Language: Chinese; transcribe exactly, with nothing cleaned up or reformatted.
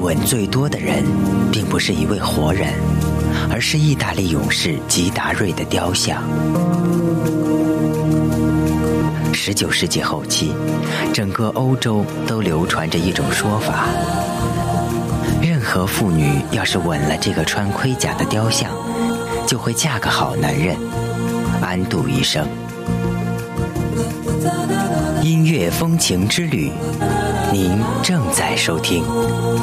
吻最多的人，并不是一位活人，而是意大利勇士吉达瑞的雕像。十九世纪后期，整个欧洲都流传着一种说法：任何妇女要是吻了这个穿盔甲的雕像，就会嫁个好男人，安度一生。音乐风情之旅，您正在收听。